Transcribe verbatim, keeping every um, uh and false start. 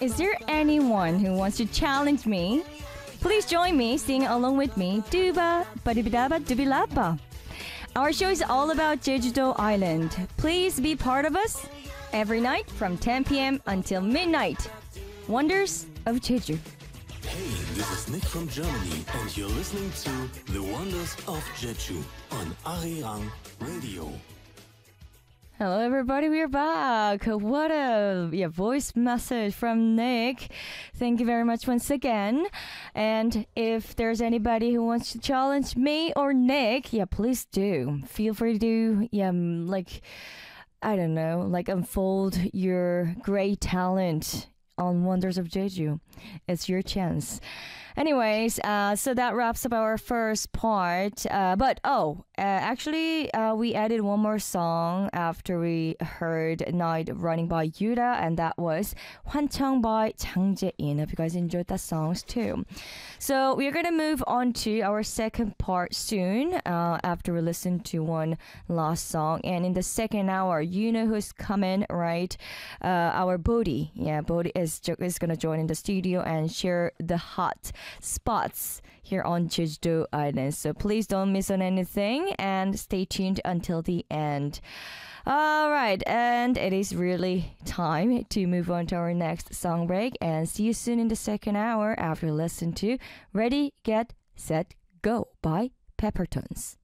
Is there anyone who wants to challenge me? Please join me, sing along with me. Duba, badibidaba, dubilaba. Our show is all about Jeju-do Island. Please be part of us every night from ten p.m. until midnight. Wonders of Jeju. Hey, this is Nick from Germany, and you're listening to The Wonders of Jeju on Arirang Radio. Hello, everybody. We're back. What a yeah, voice message from Nick. Thank you very much once again. And if there's anybody who wants to challenge me or Nick, yeah, please do. Feel free to, yeah, like, I don't know, like unfold your great talent on Wonders of Jeju. It's your chance. Anyways, uh, so that wraps up our first part. Uh, but, oh, uh, actually, uh, we added one more song after we heard Night Running by Yuda, and that was Hwancheong by Jang Jae-in. Hope you guys enjoyed that songs too. So we're going to move on to our second part soon, uh, after we listen to one last song. And in the second hour, you know who's coming, right? Uh, our Bodhi. Yeah, Bodhi is, is going to join in the studio and share the hot spots here on Jeju-do Island. So please don't miss on anything and stay tuned until the end. All right, and it is really time to move on to our next song break, and see you soon in the second hour after listen to Ready, Get, Set, Go by Peppertones.